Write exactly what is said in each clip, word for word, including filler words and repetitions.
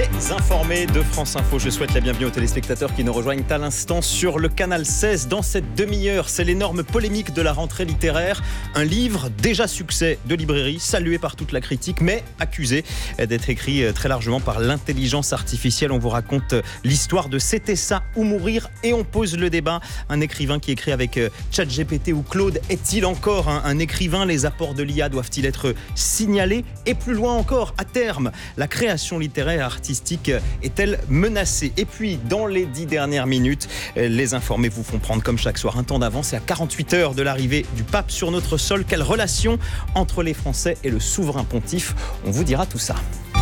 Informés de France Info, je souhaite la bienvenue aux téléspectateurs qui nous rejoignent à l'instant sur le canal seize. Dans cette demi-heure, c'est l'énorme polémique de la rentrée littéraire. Un livre déjà succès de librairie, salué par toute la critique, mais accusé d'être écrit très largement par l'intelligence artificielle. On vous raconte l'histoire de C'était ça ou mourir et on pose le débat. Un écrivain qui écrit avec ChatGPT ou Claude, est-il encore un, un écrivain ? Les apports de l'I A doivent-ils être signalés ? Et plus loin encore, à terme, la création littéraire et artistique est-elle menacée ? Et puis, dans les dix dernières minutes, les informés vous font prendre comme chaque soir un temps d'avance. Et à quarante-huit heures de l'arrivée du pape sur notre sol, quelle relation entre les Français et le souverain pontife ? On vous dira tout ça.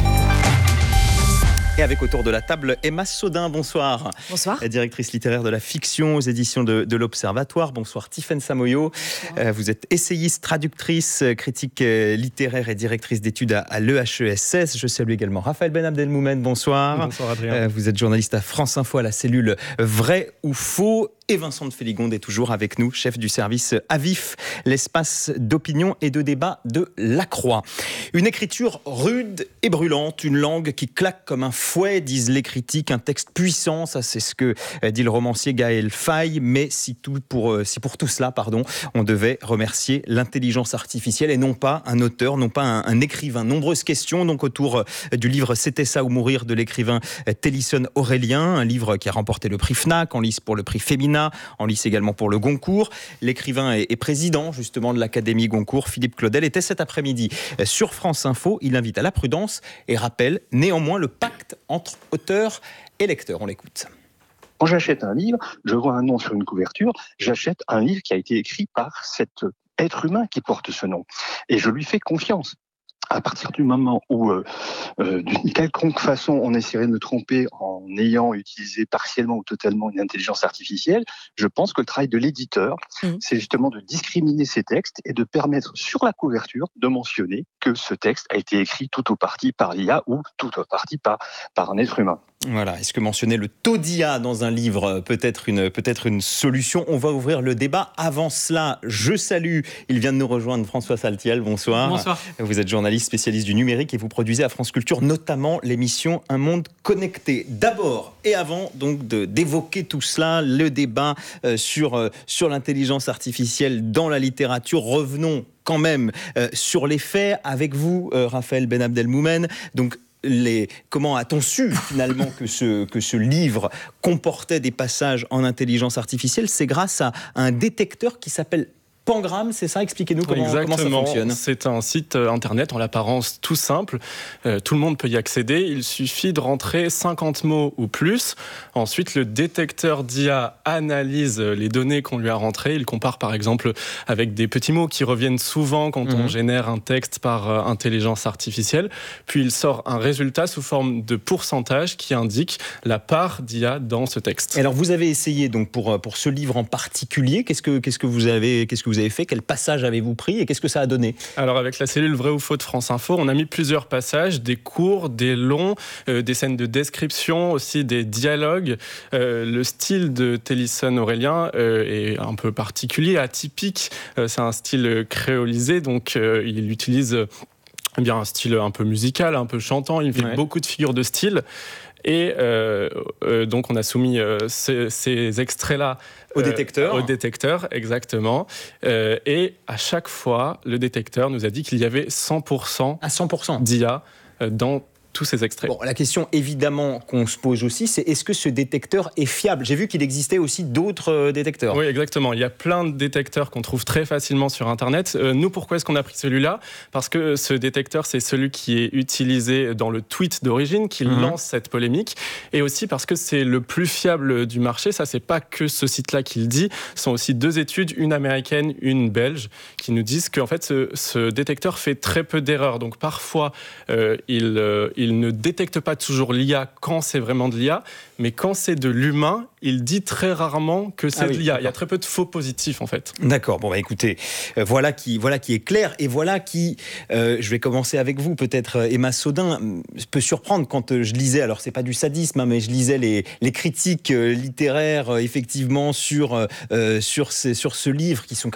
Et avec autour de la table, Emma Sodin, bonsoir. Bonsoir. Directrice littéraire de la fiction aux éditions de, de l'Observatoire. Bonsoir Tiffaine Samoyo. Euh, vous êtes essayiste, traductrice, critique littéraire et directrice d'études à, à l'E H E S S. Je salue également Raphaël Ben Abdelmoumen, bonsoir. Bonsoir Adrien. Euh, vous êtes journaliste à France Info à la cellule Vrai ou Faux. Et Vincent de Féligonde est toujours avec nous, chef du service A V I F, l'espace d'opinion et de débat de La Croix. Une écriture rude et brûlante, une langue qui claque comme un fouet, disent les critiques, un texte puissant, ça c'est ce que dit le romancier Gaël Faye, mais si, tout pour, si pour tout cela, pardon, on devait remercier l'intelligence artificielle et non pas un auteur, non pas un, un écrivain. Nombreuses questions donc autour du livre C'était ça ou mourir de l'écrivain Télisson Aurélien, un livre qui a remporté le prix Fnac, en lice pour le prix Femina, en lice également pour le Goncourt. L'écrivain est président justement de l'Académie Goncourt. Philippe Claudel était cet après-midi sur France Info. Il invite à la prudence et rappelle néanmoins le pacte entre auteur et lecteur. On l'écoute. Quand j'achète un livre, je vois un nom sur une couverture, j'achète un livre qui a été écrit par cet être humain qui porte ce nom. Et je lui fais confiance. À partir du moment où, euh, euh, d'une quelconque façon, on essaierait de me tromper en ayant utilisé partiellement ou totalement une intelligence artificielle, je pense que le travail de l'éditeur, mmh. c'est justement de discriminer ces textes et de permettre sur la couverture de mentionner que ce texte a été écrit tout ou partie par l'I A ou tout ou partie par, par un être humain. Voilà, est-ce que mentionner le taux d'I A dans un livre peut être une, peut être une solution ? On va ouvrir le débat. Avant cela, je salue, il vient de nous rejoindre François Saltiel, bonsoir. Bonsoir. Vous êtes journaliste spécialiste du numérique et vous produisez à France Culture notamment l'émission Un monde connecté. D'abord et avant donc de, d'évoquer tout cela, le débat euh, sur, euh, sur l'intelligence artificielle dans la littérature, revenons quand même euh, sur les faits avec vous, euh, Raphaël Ben Abdelmoumen. Donc, Les, comment a-t-on su finalement que ce, que ce livre comportait des passages en intelligence artificielle ? C'est grâce à un détecteur qui s'appelle Pangram, c'est ça ? Expliquez-nous comment, comment ça fonctionne. C'est un site internet en l'apparence tout simple. Euh, tout le monde peut y accéder. Il suffit de rentrer cinquante mots ou plus. Ensuite, le détecteur d'I A analyse les données qu'on lui a rentrées. Il compare par exemple avec des petits mots qui reviennent souvent quand mmh. on génère un texte par euh, intelligence artificielle. Puis il sort un résultat sous forme de pourcentage qui indique la part d'I A dans ce texte. Et alors vous avez essayé donc pour, pour ce livre en particulier. Qu'est-ce que, qu'est-ce que vous avez, qu'est-ce que vous avez fait ? Quel passage avez-vous pris et qu'est-ce que ça a donné ? Alors avec la cellule Vrai ou Faux de France Info, on a mis plusieurs passages, des courts, des longs, euh, des scènes de description, aussi des dialogues. Euh, le style de Télisson Aurélien euh, est un peu particulier, atypique. Euh, c'est un style créolisé, donc euh, il utilise euh, bien un style un peu musical, un peu chantant. Il fait ouais. beaucoup de figures de style. Et euh, euh, donc on a soumis euh, ces, ces extraits-là au détecteur. Euh, au détecteur, exactement. Euh, et à chaque fois, le détecteur nous a dit qu'il y avait cent pour cent, à cent pour cent d'I A euh, dans tous ces extraits. Bon, la question évidemment qu'on se pose aussi, c'est est-ce que ce détecteur est fiable ? J'ai vu qu'il existait aussi d'autres détecteurs. Oui, exactement. Il y a plein de détecteurs qu'on trouve très facilement sur Internet. Euh, nous, pourquoi est-ce qu'on a pris celui-là ? Parce que ce détecteur, c'est celui qui est utilisé dans le tweet d'origine, qui mmh. lance cette polémique, et aussi parce que c'est le plus fiable du marché. Ça, c'est pas que ce site-là qui le dit. Ce sont aussi deux études, une américaine, une belge, qui nous disent qu'en fait, ce, ce détecteur fait très peu d'erreurs. Donc parfois, euh, il, euh, il Il ne détecte pas toujours l'I A quand c'est vraiment de l'I A, mais quand c'est de l'humain, il dit très rarement que c'est ah oui, de l'I A. D'accord. Il y a très peu de faux positifs, en fait. D'accord. Bon, bah, écoutez, euh, voilà, qui, voilà qui est clair. Et voilà qui, euh, je vais commencer avec vous, peut-être, Emma Sodin, peut surprendre quand euh, je lisais, alors c'est pas du sadisme, hein, mais je lisais les, les critiques euh, littéraires, euh, effectivement, sur, euh, sur, ces, sur ce livre, qui sont quand même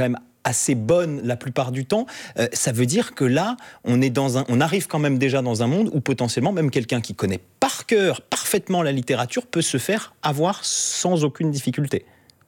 assez bonne la plupart du temps, euh, ça veut dire que là, on, est dans un, on arrive quand même déjà dans un monde où potentiellement même quelqu'un qui connaît par cœur parfaitement la littérature peut se faire avoir sans aucune difficulté.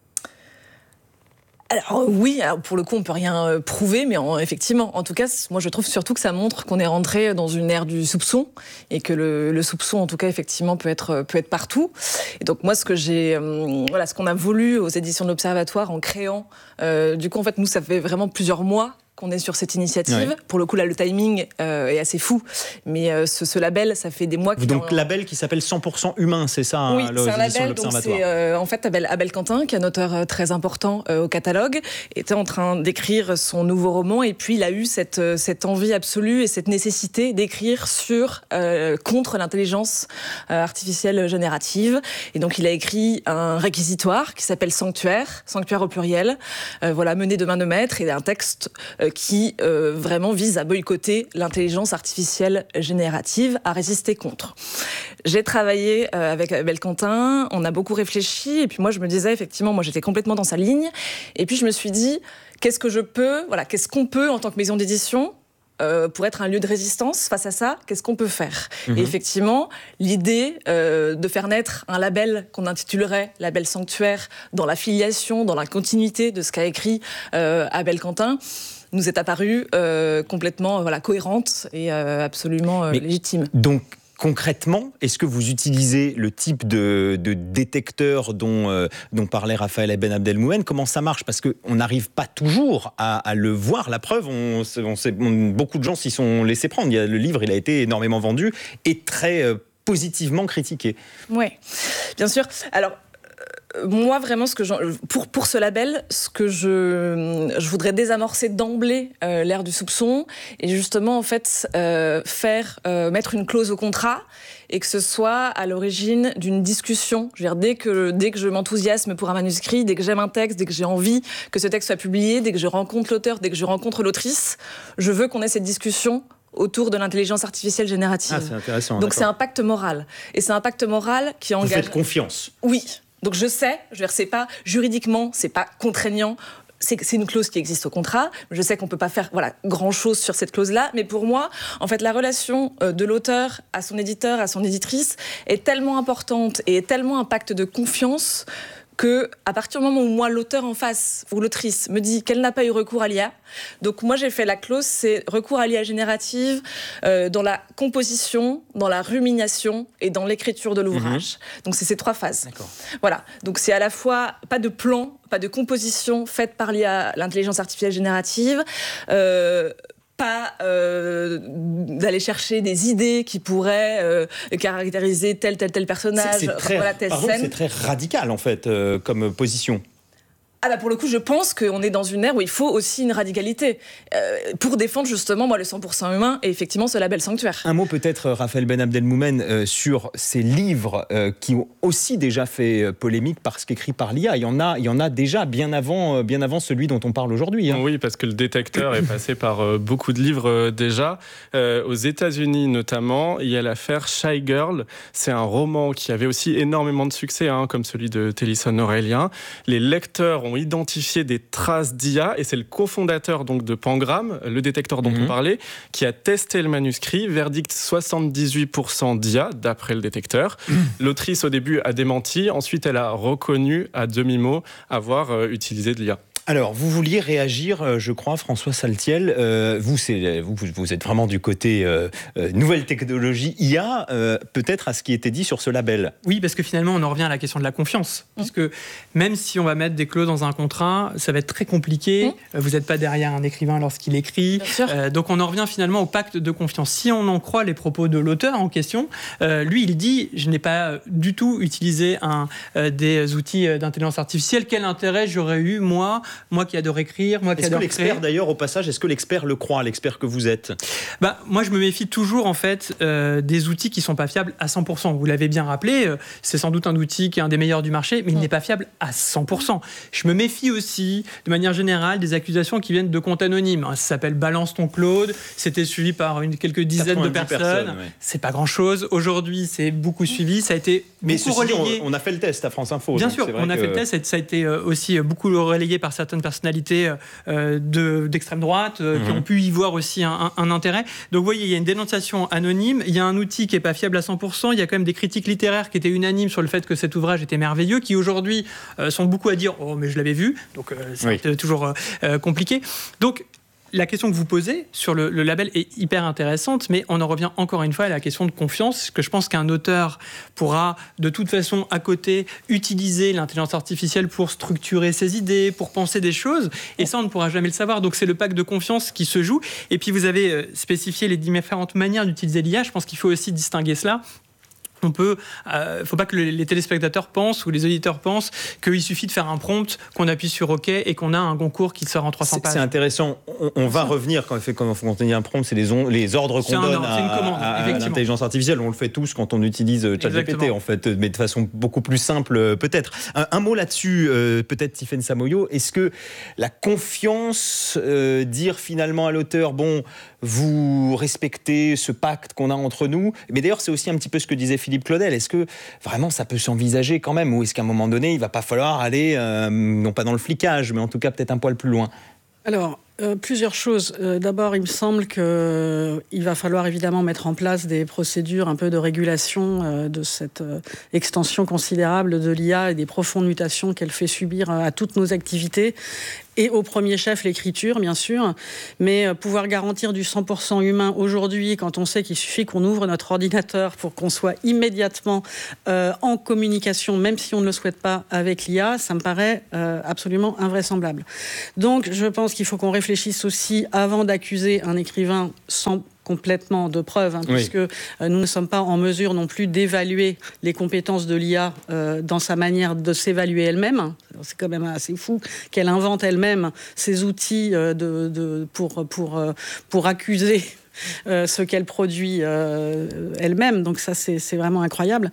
Alors oui, alors pour le coup on peut rien euh, prouver, mais en, effectivement, en tout cas, moi je trouve surtout que ça montre qu'on est rentré dans une ère du soupçon et que le, le soupçon, en tout cas, effectivement, peut être peut être partout. Et donc moi, ce que j'ai, euh, voilà, ce qu'on a voulu aux éditions de l'Observatoire en créant, euh, du coup, en fait, nous, ça fait vraiment plusieurs mois qu'on est sur cette initiative. Ouais. Pour le coup, là, le timing euh, est assez fou. Mais euh, ce, ce label, ça fait des mois que... Donc, en... label qui s'appelle cent pour cent humain, c'est ça? Oui, c'est un label. Donc c'est euh, en fait Abel, Abel Quentin, qui est un auteur euh, très important euh, au catalogue, était en train d'écrire son nouveau roman. Et puis, il a eu cette, euh, cette envie absolue et cette nécessité d'écrire sur, euh, contre l'intelligence euh, artificielle générative. Et donc, il a écrit un réquisitoire qui s'appelle Sanctuaire, Sanctuaire au pluriel, euh, voilà, mené de main de maître, et un texte euh, qui euh, vraiment vise à boycotter l'intelligence artificielle générative, à résister contre. J'ai travaillé euh, avec Abel Quentin, on a beaucoup réfléchi, et puis moi je me disais, effectivement, moi j'étais complètement dans sa ligne, et puis je me suis dit, qu'est-ce que je peux, voilà, qu'est-ce qu'on peut en tant que maison d'édition Euh, pour être un lieu de résistance face à ça, qu'est-ce qu'on peut faire? Mmh. Et effectivement, l'idée euh, de faire naître un label qu'on intitulerait label Sanctuaire dans la filiation, dans la continuité de ce qu'a écrit euh, Abel Quentin, nous est apparue euh, complètement voilà, cohérente et euh, absolument euh, légitime. Donc, concrètement, est-ce que vous utilisez le type de, de détecteur dont, euh, dont parlait Raphaël Ben Abdelmoumen? Comment ça marche? Parce qu'on n'arrive pas toujours à, à le voir. La preuve, on, on sait, on, beaucoup de gens s'y sont laissés prendre. Il y a, le livre, il a été énormément vendu et très euh, positivement critiqué. Oui, bien sûr. Alors, moi, vraiment, ce que pour, pour ce label, ce que je, je voudrais désamorcer d'emblée euh, l'ère du soupçon et justement, en fait, euh, faire euh, mettre une clause au contrat et que ce soit à l'origine d'une discussion. Je veux dire, dès que, dès que je m'enthousiasme pour un manuscrit, dès que j'aime un texte, dès que j'ai envie que ce texte soit publié, dès que je rencontre l'auteur, dès que je rencontre l'autrice, je veux qu'on ait cette discussion autour de l'intelligence artificielle générative. Ah, c'est intéressant. Donc, c'est un pacte moral. Et c'est un pacte moral qui engage... Vous faites confiance. Oui. Donc je sais, je veux dire, c'est pas juridiquement, c'est pas contraignant, c'est, c'est une clause qui existe au contrat. Je sais qu'on peut pas faire voilà grand chose sur cette clause-là, mais pour moi, en fait, la relation de l'auteur à son éditeur, à son éditrice, est tellement importante et est tellement un pacte de confiance que, à partir du moment où moi, l'auteur en face, ou l'autrice, me dit qu'elle n'a pas eu recours à l'I A, donc moi j'ai fait la clause, c'est recours à l'I A générative euh, dans la composition, dans la rumination et dans l'écriture de l'ouvrage. Mmh. Donc c'est ces trois phases. D'accord. Voilà, donc c'est à la fois pas de plan, pas de composition faite par l'I A, l'intelligence artificielle générative, euh, pas euh, d'aller chercher des idées qui pourraient euh, caractériser tel, tel, tel personnage, c'est, c'est très, voilà, telle pardon, scène. C'est très radical, en fait, euh, comme position. Ah bah pour le coup, je pense qu'on est dans une ère où il faut aussi une radicalité euh, pour défendre justement moi le cent pour cent humain et effectivement ce label Sanctuaire. Un mot peut-être, Raphaël Ben Abdelmoumen, euh, sur ces livres euh, qui ont aussi déjà fait euh, polémique parce qu'écrits par l'I A. Il y en a, il y en a déjà bien avant, euh, bien avant celui dont on parle aujourd'hui. Hein. Oui, parce que le détecteur est passé par euh, beaucoup de livres euh, déjà. Euh, aux États-Unis notamment, il y a l'affaire Shy Girl. C'est un roman qui avait aussi énormément de succès, hein, comme celui de Tellison Aurélien. Les lecteurs ont identifié des traces d'I A et c'est le cofondateur donc de Pangram, le détecteur dont mmh. on parlait, qui a testé le manuscrit. Verdict soixante-dix-huit pour cent d'I A d'après le détecteur. Mmh. L'autrice au début a démenti, ensuite elle a reconnu à demi-mot avoir euh, utilisé de l'I A. Alors, vous vouliez réagir, je crois, François Saltiel. Euh, vous, c'est, vous, vous êtes vraiment du côté euh, euh, nouvelle technologie, I A, euh, peut-être à ce qui était dit sur ce label. Oui, parce que finalement, on en revient à la question de la confiance. Mmh. Puisque même si on va mettre des clauses dans un contrat, ça va être très compliqué. Mmh. Vous n'êtes pas derrière un écrivain lorsqu'il écrit. Euh, donc, on en revient finalement au pacte de confiance. Si on en croit les propos de l'auteur en question, euh, lui, il dit « Je n'ai pas du tout utilisé un, euh, des outils d'intelligence artificielle. Quel intérêt j'aurais eu, moi ?» Moi qui adore écrire, moi qui est-ce adore que l'expert, créer. D'ailleurs, au passage, est-ce que l'expert le croit, l'expert que vous êtes? Bah, moi, je me méfie toujours, en fait, euh, des outils qui ne sont pas fiables à cent pour cent. Vous l'avez bien rappelé, euh, c'est sans doute un outil qui est un des meilleurs du marché, mais il mmh. n'est pas fiable à cent pour cent. Je me méfie aussi, de manière générale, des accusations qui viennent de comptes anonymes. Ça s'appelle « Balance ton Claude », c'était suivi par une, quelques dizaines de personnes. personnes ouais. C'est pas grand-chose. Aujourd'hui, c'est beaucoup suivi. Ça a été mais beaucoup relayé. On, on a fait le test à France Info. Bien sûr, on a que... fait le test. Ça a été aussi beaucoup relayé par certains certaines personnalités euh, de, d'extrême droite euh, mmh. qui ont pu y voir aussi un, un, un intérêt. Donc vous voyez, il y a une dénonciation anonyme, il y a un outil qui n'est pas fiable à cent pour cent, il y a quand même des critiques littéraires qui étaient unanimes sur le fait que cet ouvrage était merveilleux, qui aujourd'hui euh, sont beaucoup à dire « Oh, mais je l'avais vu », donc euh, c'est oui. toujours euh, compliqué. Donc, la question que vous posez sur le, le label est hyper intéressante, mais on en revient encore une fois à la question de confiance, que je pense qu'un auteur pourra de toute façon à côté utiliser l'intelligence artificielle pour structurer ses idées, pour penser des choses, et ça on ne pourra jamais le savoir. Donc c'est le pacte de confiance qui se joue. Et puis vous avez spécifié les différentes manières d'utiliser l'I A. Je pense qu'il faut aussi distinguer cela. On peut, euh, faut pas que les téléspectateurs pensent ou les auditeurs pensent qu'il suffit de faire un prompt, qu'on appuie sur OK et qu'on a un concours qui sort en trois cents c'est, pages. C'est intéressant. On, on va revenir quand on fait quand on dit un prompt, c'est les, on, les ordres qu'on donne ordre, à, commande, à, à l'intelligence artificielle. On le fait tous quand on utilise ChatGPT en fait, mais de façon beaucoup plus simple peut-être. Un, un mot là-dessus, euh, peut-être Tiffaine Samoyo. Est-ce que la confiance, euh, dire finalement à l'auteur, bon, vous respectez ce pacte qu'on a entre nous, mais d'ailleurs c'est aussi un petit peu ce que disait Philippe Claudel, est-ce que vraiment ça peut s'envisager quand même, ou est-ce qu'à un moment donné il va pas falloir aller, euh, non pas dans le flicage, mais en tout cas peut-être un poil plus loin? Alors, euh, plusieurs choses. Euh, d'abord, il me semble qu'il euh, va falloir évidemment mettre en place des procédures un peu de régulation euh, de cette euh, extension considérable de l'I A et des profondes mutations qu'elle fait subir euh, à toutes nos activités. Et au premier chef, l'écriture, bien sûr. Mais euh, pouvoir garantir du cent pour cent humain aujourd'hui, quand on sait qu'il suffit qu'on ouvre notre ordinateur pour qu'on soit immédiatement euh, en communication, même si on ne le souhaite pas, avec l'I A, ça me paraît euh, absolument invraisemblable. Donc, je pense qu'il faut qu'on réfléchisse aussi, avant d'accuser un écrivain sans complètement de preuves, hein, oui. puisque euh, nous ne sommes pas en mesure non plus d'évaluer les compétences de l'I A euh, dans sa manière de s'évaluer elle-même. C'est quand même assez fou qu'elle invente elle-même ces outils euh, de, de, pour, pour, euh, pour accuser Euh, ce qu'elle produit euh, elle-même. Donc ça, c'est, c'est vraiment incroyable.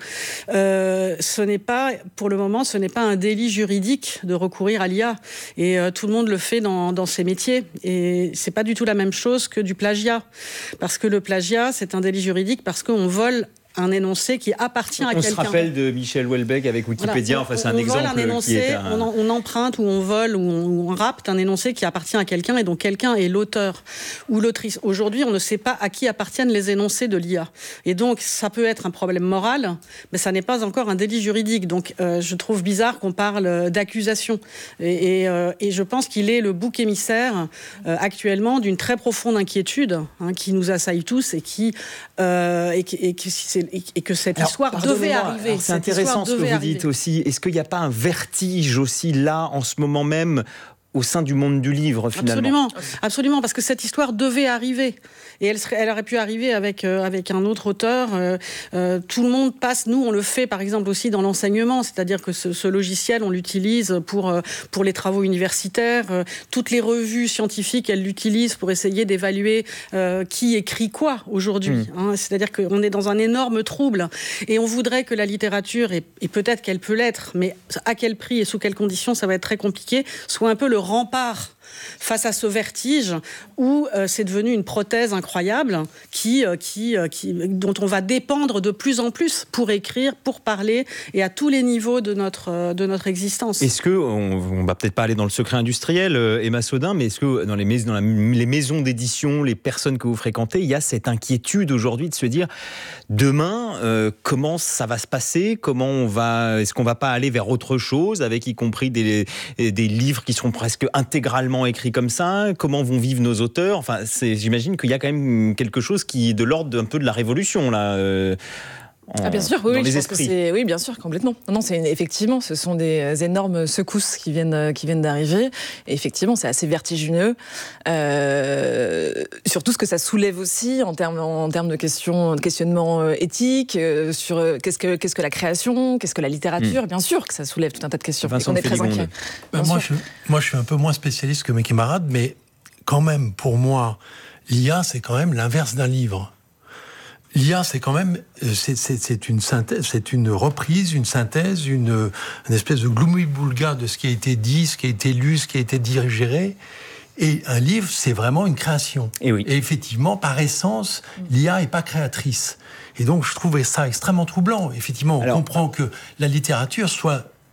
Euh, ce n'est pas, pour le moment, ce n'est pas un délit juridique de recourir à l'I A. Et euh, tout le monde le fait dans, dans ses métiers. Et c'est pas du tout la même chose que du plagiat. Parce que le plagiat, c'est un délit juridique parce qu'on vole un énoncé qui appartient on à quelqu'un. On se rappelle de Michel Houellebecq avec Wikipédia, voilà. enfin c'est on, un on exemple un énoncé, qui est un... on, on emprunte ou on vole ou on, ou on rapte un énoncé qui appartient à quelqu'un et dont quelqu'un est l'auteur ou l'autrice. Aujourd'hui, on ne sait pas à qui appartiennent les énoncés de l'I A. Et donc, ça peut être un problème moral, mais ça n'est pas encore un délit juridique. Donc, euh, je trouve bizarre qu'on parle d'accusation. Et, et, euh, et je pense qu'il est le bouc émissaire euh, actuellement d'une très profonde inquiétude hein, qui nous assaille tous et, qui, euh, et, et, et, et que cette Alors, histoire devait arriver. Alors, c'est intéressant ce que vous arriver. dites aussi. Est-ce qu'il n'y a pas un vertige aussi là, en ce moment même, au sein du monde du livre, finalement? Absolument, absolument, parce que cette histoire devait arriver. Et elle, serait, elle aurait pu arriver avec, euh, avec un autre auteur. Euh, euh, tout le monde passe, nous on le fait par exemple aussi dans l'enseignement, c'est-à-dire que ce, ce logiciel, on l'utilise pour, euh, pour les travaux universitaires. Euh, toutes les revues scientifiques, elles l'utilisent pour essayer d'évaluer euh, qui écrit quoi aujourd'hui. Mmh. Hein, c'est-à-dire qu'on est dans un énorme trouble. Et on voudrait que la littérature, et, et peut-être qu'elle peut l'être, mais à quel prix et sous quelles conditions, ça va être très compliqué, soit un peu le rempart face à ce vertige où euh, c'est devenu une prothèse incroyable qui, euh, qui, euh, qui, dont on va dépendre de plus en plus pour écrire, pour parler et à tous les niveaux de notre, euh, de notre existence. Est-ce que, on, on va peut-être pas aller dans le secret industriel, euh, Emma Sodin, mais est-ce que dans, les, mais- dans la, les maisons d'édition, les personnes que vous fréquentez, il y a cette inquiétude aujourd'hui de se dire demain, euh, comment ça va se passer, comment on va, est-ce qu'on va pas aller vers autre chose, avec y compris des, des livres qui seront presque intégralement écrits comme ça, comment vont vivre nos auteurs, enfin, c'est, j'imagine qu'il y a quand même quelque chose qui est de l'ordre d'un peu de la révolution, là. Euh, En, ah bien sûr, oui, dans oui, les je esprits. pense que c'est, oui, bien sûr, complètement. Non, non, c'est une, effectivement, ce sont des énormes secousses qui viennent, qui viennent d'arriver. Et effectivement, c'est assez vertigineux. Euh, surtout ce que ça soulève aussi en termes, en termes de questions, de questionnement éthique euh, sur euh, qu'est-ce que, qu'est-ce que la création, qu'est-ce que la littérature. Mmh. Bien sûr que ça soulève tout un tas de questions. Vincent et qu'on est très inquiet. Ben moi, je, moi, je suis un peu moins spécialiste que mes camarades, mais quand même, pour moi, l'I A, c'est quand même l'inverse d'un livre. L'I A, c'est quand même, c'est, c'est, c'est une synthèse, c'est une reprise, une synthèse, une, une espèce de gloumi-boulga de ce qui a été dit, ce qui a été lu, ce qui a été digéré. Et un livre, c'est vraiment une création. Et, oui. Et effectivement, par essence, l'I A n'est pas créatrice. Et donc, je trouvais ça extrêmement troublant. Effectivement, on Alors, comprend que la littérature soit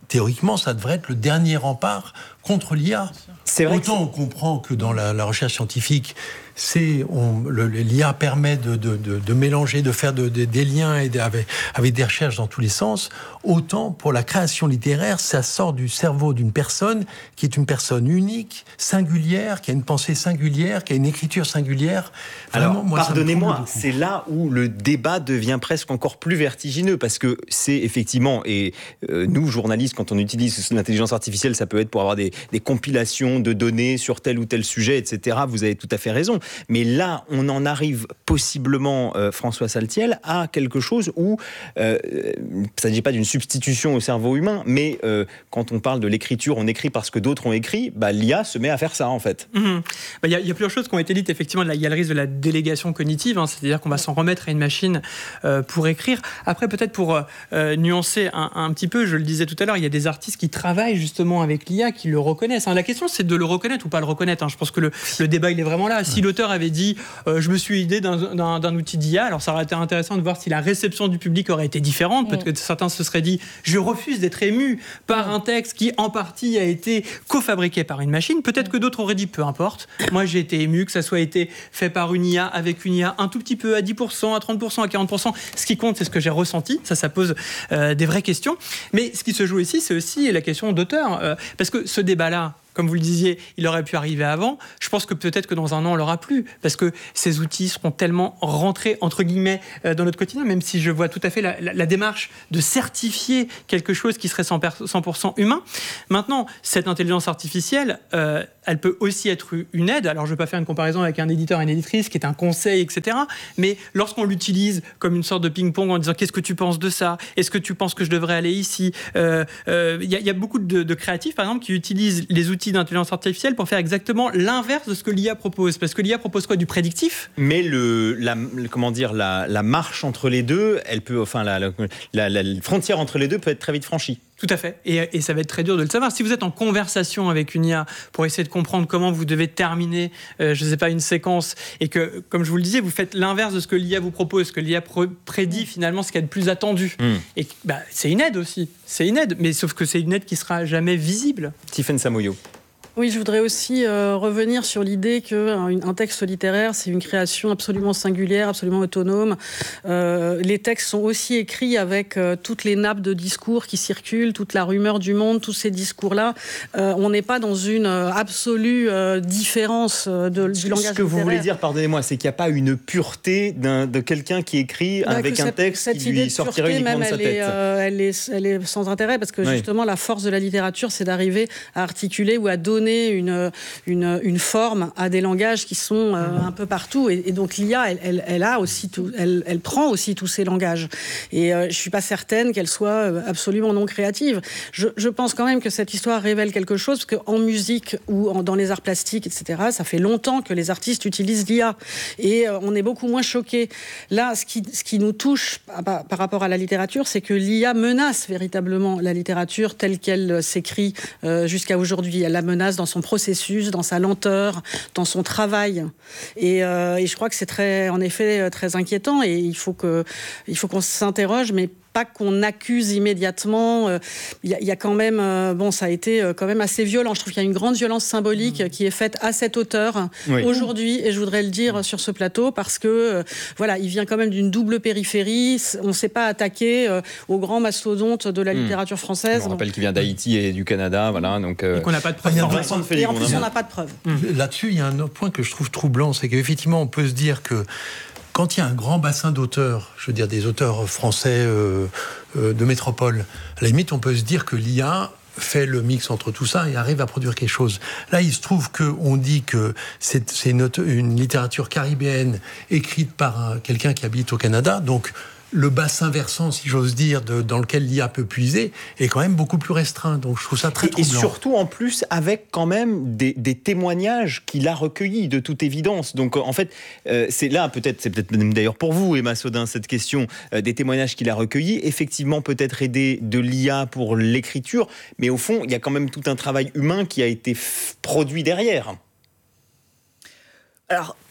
théoriquement, ça devrait être le dernier rempart contre l'I A. C'est vrai Autant on comprend que dans la, la recherche scientifique, c'est, on, le, l'I A permet de, de, de, de mélanger, de faire de, de, des liens et de, avec, avec des recherches dans tous les sens. Autant pour la création littéraire, ça sort du cerveau d'une personne qui est une personne unique, singulière, qui a une pensée singulière, qui a une écriture singulière. Vraiment, alors, moi, pardonnez-moi, c'est là où le débat devient presque encore plus vertigineux, parce que c'est effectivement, et euh, nous, journalistes, quand on utilise l'intelligence artificielle, ça peut être pour avoir des, des compilations de données sur tel ou tel sujet, et cetera. Vous avez tout à fait raison. Mais là, on en arrive possiblement, euh, François Saltiel, à quelque chose où euh, il ne s'agit pas d'une substitution au cerveau humain, mais euh, quand on parle de l'écriture, on écrit parce que d'autres ont écrit, bah, l'I A se met à faire ça, en fait. Il mmh. bah, y, y a plusieurs choses qui ont été dites, effectivement. Il y a le risque de la délégation cognitive, hein, c'est-à-dire qu'on va s'en remettre à une machine euh, pour écrire. Après, peut-être pour euh, nuancer un, un petit peu, je le disais tout à l'heure, il y a des artistes qui travaillent justement avec l'I A, qui le reconnaissent. Hein. La question, c'est de le reconnaître ou pas le reconnaître. Hein. Je pense que le, le débat, il est vraiment là. Si l'auteur avait dit euh, je me suis aidé d'un, d'un, d'un outil d'I A, alors ça aurait été intéressant de voir si la réception du public aurait été différente. Mmh. Peut-être que certains se seraient dit je refuse d'être ému par un texte qui en partie a été cofabriqué par une machine. Peut-être que d'autres auraient dit peu importe, moi j'ai été ému, que ça soit été fait par une I A, avec une I A un tout petit peu, à dix pour cent, à trente pour cent, à quarante pour cent. Ce qui compte, c'est ce que j'ai ressenti. Ça, ça pose euh, des vraies questions. Mais ce qui se joue ici, c'est aussi la question d'auteur. Euh, parce que ce débat-là, comme vous le disiez, il aurait pu arriver avant. Je pense que peut-être que dans un an, on l'aura plus, parce que ces outils seront tellement rentrés, entre guillemets, dans notre quotidien, même si je vois tout à fait la, la, la démarche de certifier quelque chose qui serait cent pour cent humain. Maintenant, cette intelligence artificielle, euh, elle peut aussi être une aide. Alors, je ne vais pas faire une comparaison avec un éditeur et une éditrice, qui est un conseil, et cetera. Mais lorsqu'on l'utilise comme une sorte de ping-pong en disant « Qu'est-ce que tu penses de ça ? Est-ce que tu penses que je devrais aller ici ?» euh, euh, y, y a beaucoup de, de créatifs, par exemple, qui utilisent les outils d'intelligence artificielle pour faire exactement l'inverse de ce que l'I A propose. Parce que l'I A propose quoi ? Du prédictif ? Mais le, la, comment dire, la, la marche entre les deux, elle peut, enfin, la, la, la, la frontière entre les deux peut être très vite franchie. Tout à fait. Et, et ça va être très dur de le savoir. Si vous êtes en conversation avec une I A pour essayer de comprendre comment vous devez terminer, euh, je ne sais pas, une séquence, et que, comme je vous le disais, vous faites l'inverse de ce que l'I A vous propose, que l'I A prédit finalement ce qu'il y a de plus attendu. Mm. Et bah, c'est une aide aussi. C'est une aide, mais sauf que c'est une aide qui ne sera jamais visible. Tiffaine Samoyo. Oui, je voudrais aussi euh, revenir sur l'idée qu'un un texte littéraire, c'est une création absolument singulière, absolument autonome. Euh, les textes sont aussi écrits avec euh, toutes les nappes de discours qui circulent, toute la rumeur du monde, tous ces discours-là. Euh, on n'est pas dans une euh, absolue euh, différence de, du langage littéraire. Ce que vous voulez dire, pardonnez-moi, c'est qu'il n'y a pas une pureté d'un, de quelqu'un qui écrit bah, avec un cette, texte cette qui lui sortirait uniquement même, de sa elle tête. Est, euh, elle, est, elle est sans intérêt, parce que oui. justement, la force de la littérature, c'est d'arriver à articuler ou à donner Une, une, une forme à des langages qui sont euh, un peu partout, et, et donc l'I A elle, elle, elle, a aussi tout, elle, elle prend aussi tous ces langages, et euh, je ne suis pas certaine qu'elle soit absolument non créative. Je, je pense quand même que cette histoire révèle quelque chose, parce qu'en musique ou en, dans les arts plastiques, et cetera, ça fait longtemps que les artistes utilisent l'I A, et euh, on est beaucoup moins choqués. Là, ce qui, ce qui nous touche par, par rapport à la littérature, c'est que l'I A menace véritablement la littérature telle qu'elle s'écrit euh, jusqu'à aujourd'hui. Elle la menace dans son processus, dans sa lenteur, dans son travail. Et, euh, et je crois que c'est très, en effet très inquiétant, et il faut, que, il faut qu'on s'interroge, mais pas qu'on accuse immédiatement. Il y, y a quand même, euh, bon, ça a été quand même assez violent. Je trouve qu'il y a une grande violence symbolique mmh. qui est faite à cette hauteur oui. aujourd'hui, et je voudrais le dire mmh. sur ce plateau, parce que euh, voilà, il vient quand même d'une double périphérie. On ne s'est pas attaqué euh, aux grands mastodontes de la mmh. littérature française. On rappelle qu'il vient d'Haïti et du Canada, voilà. Donc euh... et qu'on n'a pas de preuves. Et en plus, on n'a pas de preuves. Mmh. Là-dessus, il y a un autre point que je trouve troublant, c'est qu'effectivement, on peut se dire que quand il y a un grand bassin d'auteurs, je veux dire des auteurs français euh, euh, de métropole, à la limite, on peut se dire que l'I A fait le mix entre tout ça et arrive à produire quelque chose. Là, il se trouve qu'on dit que c'est, c'est une, une littérature caribéenne écrite par un, quelqu'un qui habite au Canada, donc le bassin versant, si j'ose dire, de, dans lequel l'I A peut puiser, est quand même beaucoup plus restreint. Donc je trouve ça très et, troublant. Et surtout, en plus, avec quand même des, des témoignages qu'il a recueillis, de toute évidence. Donc en fait, euh, c'est là, peut-être, c'est peut-être même d'ailleurs pour vous, Emma Sodin, cette question, euh, des témoignages qu'il a recueillis, effectivement peut-être aidé de l'I A pour l'écriture, mais au fond, il y a quand même tout un travail humain qui a été f- produit derrière. Alors,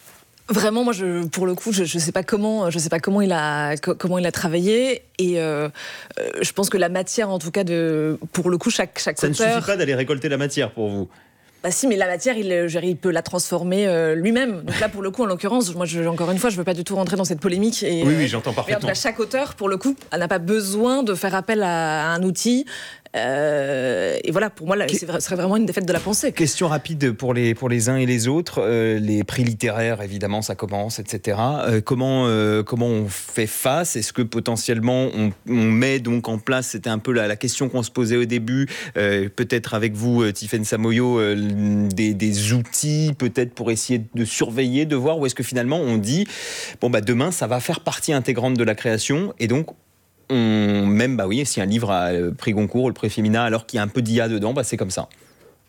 Vraiment, moi, je, pour le coup, je ne sais pas comment, je sais pas comment il a, comment il a travaillé, et euh, je pense que la matière, en tout cas, de, pour le coup, chaque chaque ça auteur. ne suffit pas d'aller récolter la matière pour vous. Bah si, mais la matière, il, il peut la transformer euh, lui-même. Donc là, pour le coup, en l'occurrence, moi, je, encore une fois, je ne veux pas du tout rentrer dans cette polémique. Et, oui, oui, j'entends parfaitement. Et en tout cas, chaque auteur, pour le coup, n'a pas besoin de faire appel à, à un outil. Euh, et voilà, pour moi, là, ce serait vraiment une défaite de la pensée. Question rapide pour les, pour les uns et les autres. Euh, les prix littéraires, évidemment, ça commence, et cetera. Euh, comment, euh, comment on fait face ? Est-ce que potentiellement on, on met donc en place, c'était un peu la, la question qu'on se posait au début, euh, peut-être avec vous, Tiffaine Samoyo, euh, des, des outils peut-être pour essayer de surveiller, de voir, ou est-ce que finalement on dit, bon bah demain ça va faire partie intégrante de la création, et donc on, même, bah oui, si un livre a le prix Goncourt, le prix Femina, alors qu'il y a un peu d'I A dedans, bah c'est comme ça.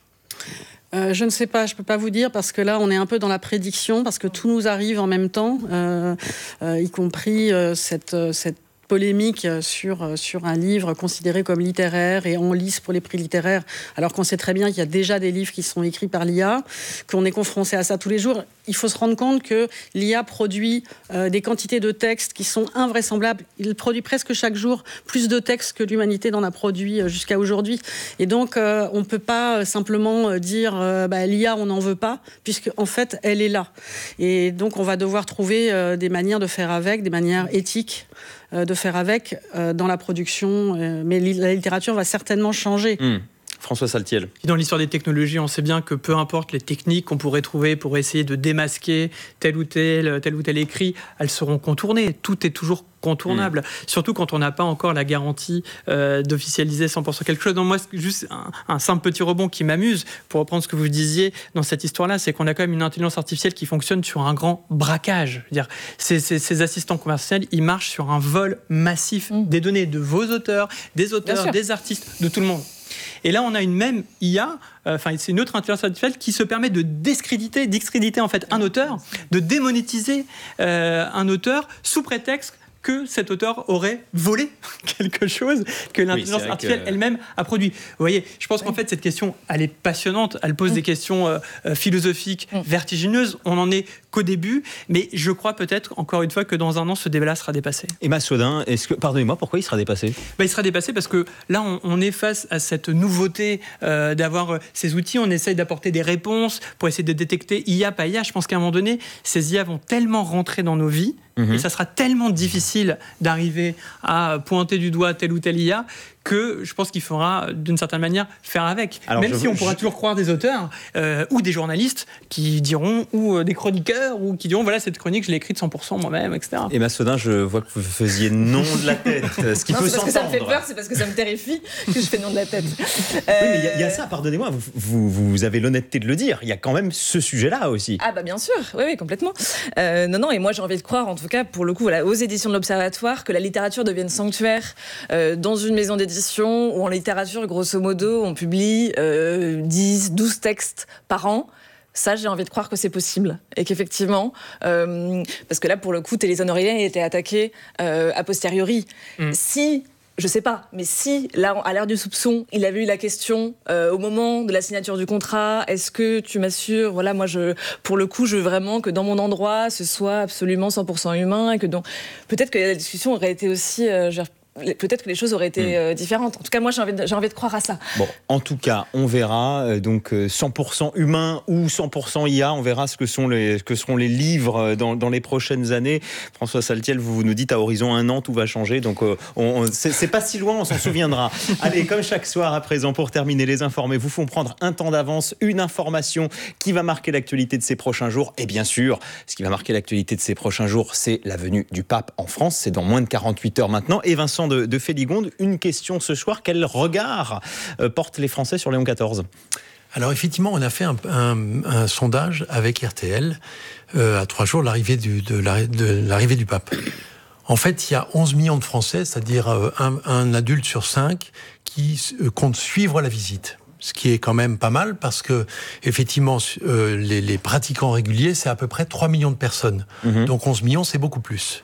Euh, je ne sais pas, je ne peux pas vous dire, parce que là, on est un peu dans la prédiction, parce que tout nous arrive en même temps, euh, euh, y compris euh, cette, cette polémique sur, sur un livre considéré comme littéraire et en lice pour les prix littéraires, alors qu'on sait très bien qu'il y a déjà des livres qui sont écrits par l'I A, qu'on est confronté à ça tous les jours. Il faut se rendre compte que l'I A produit euh, des quantités de textes qui sont invraisemblables. Il produit presque chaque jour plus de textes que l'humanité n'en a produit jusqu'à aujourd'hui. Et donc, euh, on ne peut pas simplement dire euh, bah, l'I A, on n'en veut pas, puisque en fait, elle est là. Et donc, on va devoir trouver euh, des manières de faire avec, des manières éthiques euh, de faire avec euh, dans la production. Euh, mais la littérature va certainement changer. Mmh. François Saltiel. Dans l'histoire des technologies, on sait bien que peu importe les techniques qu'on pourrait trouver pour essayer de démasquer tel ou tel, tel ou tel écrit, elles seront contournées. Tout est toujours contournable, mmh. surtout quand on n'a pas encore la garantie euh, d'officialiser cent pour cent quelque chose. Donc moi, c'est juste un, un simple petit rebond qui m'amuse, pour reprendre ce que vous disiez dans cette histoire-là, c'est qu'on a quand même une intelligence artificielle qui fonctionne sur un grand braquage. Je veux dire, ces, ces, ces assistants conversationnels, ils marchent sur un vol massif mmh. des données de vos auteurs, des auteurs, des artistes, de tout le monde. Et là, on a une même I A, enfin, euh, c'est une autre intelligence artificielle qui se permet de discréditer, discréditer en fait un auteur, de démonétiser euh, un auteur sous prétexte que cet auteur aurait volé quelque chose que l'intelligence oui, artificielle que... elle-même a produit. Vous voyez, je pense qu'en fait, cette question, elle est passionnante, elle pose mmh. des questions euh, philosophiques mmh. vertigineuses, on n'en est qu'au début, mais je crois peut-être, encore une fois, que dans un an, ce débat-là sera dépassé. Emma Sodin, est-ce que, pardonnez-moi, pourquoi il sera dépassé ? Ben, il sera dépassé parce que là, on, on est face à cette nouveauté euh, d'avoir euh, ces outils, on essaye d'apporter des réponses pour essayer de détecter I A, pas I A. Je pense qu'à un moment donné, ces I A vont tellement rentrer dans nos vies, mmh. et ça sera tellement difficile d'arriver à pointer du doigt tel ou tel I A que je pense qu'il faudra, d'une certaine manière, faire avec. Alors, Même si on pourra je... toujours croire des auteurs euh, ou des journalistes qui diront, ou euh, des chroniqueurs, ou qui diront, voilà, cette chronique, je l'ai écrite cent pour cent moi-même, et cetera. Emma Sodin, je vois que vous faisiez non de la tête, ce qui non, peut c'est parce s'entendre. que ça me fait peur, c'est parce que ça me terrifie que je fais non de la tête. Euh... Oui, mais il y, y a ça, pardonnez-moi, vous, vous, vous avez l'honnêteté de le dire, il y a quand même ce sujet-là aussi. Ah bah bien sûr, oui, oui, complètement. Euh, non, non, et moi j'ai envie de croire, en tout cas, pour le coup, voilà, aux éditions de l'Observatoire, que la littérature devienne sanctuaire euh, dans une maison d'édition où en littérature, grosso modo, on publie euh, dix, douze textes par an. Ça, j'ai envie de croire que c'est possible. Et qu'effectivement, euh, parce que là, pour le coup, Téléphone Oreiller a été attaqué euh, a posteriori. Mm. Si, je sais pas, mais si, là, à l'ère du soupçon, il avait eu la question euh, au moment de la signature du contrat, est-ce que tu m'assures, voilà, moi, je, pour le coup, je veux vraiment que dans mon endroit, ce soit absolument cent pour cent humain, et que donc, peut-être que la discussion aurait été aussi, euh, je peut-être que les choses auraient été euh, différentes. En tout cas, moi, j'ai envie, de, j'ai envie de croire à ça. Bon, en tout cas, on verra. Euh, donc, euh, cent pour cent humain ou cent pour cent I A, on verra ce que, sont les, ce que seront les livres dans, dans les prochaines années. François Saltiel, vous nous dites à horizon un an, tout va changer. Donc, euh, on, on, c'est, c'est pas si loin, on s'en souviendra. Allez, comme chaque soir à présent, pour terminer, les informés vous font prendre un temps d'avance, une information qui va marquer l'actualité de ces prochains jours. Et bien sûr, ce qui va marquer l'actualité de ces prochains jours, c'est la venue du pape en France. C'est dans moins de quarante-huit heures maintenant. Et Vincent de, de Féligonde, une question ce soir, quel regard euh, portent les Français sur Léon quatorze ? Alors effectivement, on a fait un, un, un sondage avec R T L euh, à trois jours de l'arrivée du, de, la, de l'arrivée du pape. En fait, il y a onze millions de Français, c'est-à-dire euh, un, un adulte sur cinq, qui euh, comptent suivre la visite. Ce qui est quand même pas mal parce que, effectivement, euh, les, les pratiquants réguliers, c'est à peu près trois millions de personnes. Mmh. Donc onze millions, c'est beaucoup plus.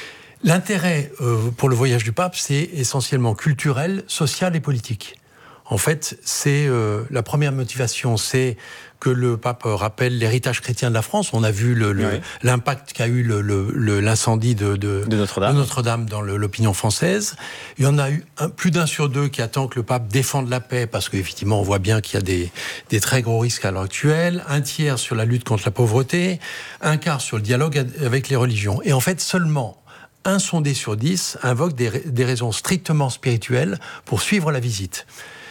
L'intérêt euh, pour le voyage du pape, c'est essentiellement culturel, social et politique. En fait, c'est euh, la première motivation, c'est que le pape rappelle l'héritage chrétien de la France. On a vu le, le, oui. l'impact qu'a eu le, le, le, l'incendie de, de, de, Notre-Dame. de Notre-Dame dans le, l'opinion française. Il y en a eu un, plus d'un sur deux qui attend que le pape défende la paix, parce qu'effectivement, on voit bien qu'il y a des, des très gros risques à l'heure actuelle. Un tiers sur la lutte contre la pauvreté, un quart sur le dialogue avec les religions. Et en fait, seulement un sondé sur dix invoque des, des raisons strictement spirituelles pour suivre la visite.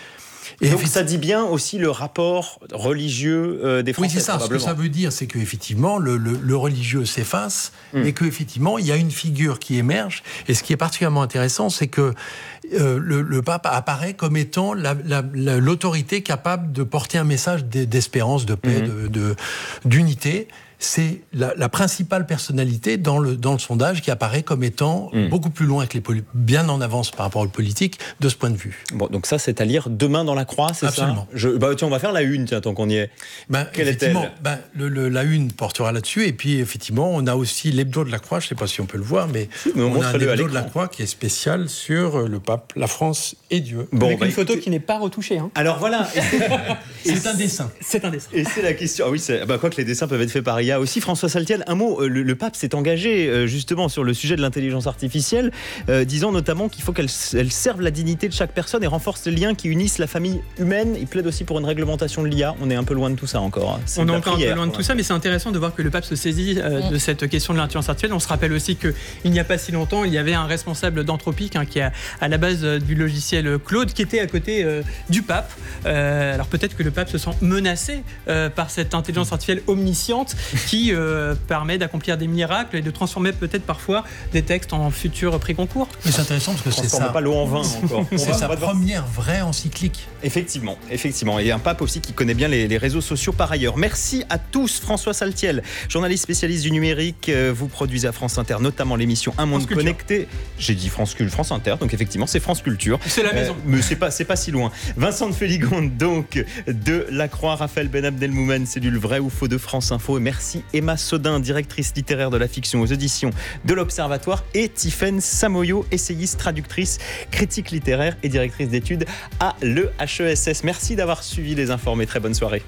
Et donc ça dit bien aussi le rapport religieux euh, des Français. Oui, c'est ça. Ce que ça veut dire, c'est qu'effectivement, le, le, le religieux s'efface mmh. et qu'effectivement, il y a une figure qui émerge. Et ce qui est particulièrement intéressant, c'est que euh, le, le pape apparaît comme étant la, la, la, l'autorité capable de porter un message d'espérance, de paix, mmh. de, de, d'unité. C'est la, la principale personnalité dans le, dans le sondage qui apparaît comme étant mmh. beaucoup plus loin que les politiques, bien en avance par rapport aux politiques, de ce point de vue. Bon, donc ça, c'est à lire demain dans la Croix, c'est Absolument. ça Absolument. Bah, tiens, on va faire la une, tiens, tant qu'on y est. Ben, Quelle effectivement, est-elle ben, le, le, la une portera là-dessus, et puis effectivement, on a aussi l'hebdo de la Croix, je ne sais pas si on peut le voir, mais, mais on, on a un hebdo de la Croix qui est spécial sur le pape, la France et Dieu. Bon, avec bah, une photo écoutez... qui n'est pas retouchée. Hein. Alors voilà. c'est, c'est un dessin. C'est un dessin. Et c'est la question. Ah oui, c'est... Bah, quoi que les dessins peuvent être faits par I A aussi. François Saltiel, un mot, le, le pape s'est engagé euh, justement sur le sujet de l'intelligence artificielle, euh, disant notamment qu'il faut qu'elle elle serve la dignité de chaque personne et renforce les liens qui unissent la famille humaine. Il plaide aussi pour une réglementation de l'I A. On est un peu loin de tout ça encore. Hein. On est encore prière, un peu loin de tout ça, mais c'est intéressant de voir que le pape se saisit euh, mmh. de cette question de l'intelligence artificielle. On se rappelle aussi qu'il n'y a pas si longtemps, il y avait un responsable d'Anthropique hein, qui est à la base euh, du logiciel Claude, qui était à côté euh, du pape. Euh, alors peut-être que le pape se sent menacé euh, par cette intelligence artificielle omnisciente qui euh, permet d'accomplir des miracles et de transformer peut-être parfois des textes en futurs prix concours. Mais c'est intéressant parce que c'est ça. Pas l'eau en vin encore. C'est sa première vraie encyclique. Effectivement, effectivement. Et un pape aussi qui connaît bien les, les réseaux sociaux par ailleurs. Merci à tous. François Saltiel, journaliste spécialiste du numérique. Vous produisez à France Inter notamment l'émission Un Monde Connecté. J'ai dit France Culture, France Inter, donc effectivement c'est France Culture. C'est la maison. Euh, mais c'est pas, c'est pas si loin. Vincent de Féligonde donc de La Croix, Raphaël Ben Abdelmoumen, cellule Vrai ou Faux de France Info. Et merci Emma Sodin, directrice littéraire de la fiction aux éditions de l'Observatoire, et Tiffaine Samoyo, essayiste, traductrice, critique littéraire et directrice d'études à l'E H E S S. Merci d'avoir suivi Les Informés. Très bonne soirée.